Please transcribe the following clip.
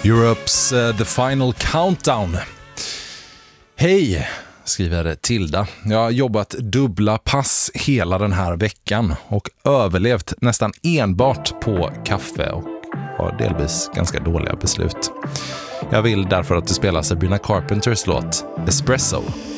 Europes The Final Countdown. Hej, skriver Tilda. Jag har jobbat dubbla pass hela den här veckan och överlevt nästan enbart på kaffe och har delvis ganska dåliga beslut. Jag vill därför att du spelar Sabrina Carpenters låt Espresso.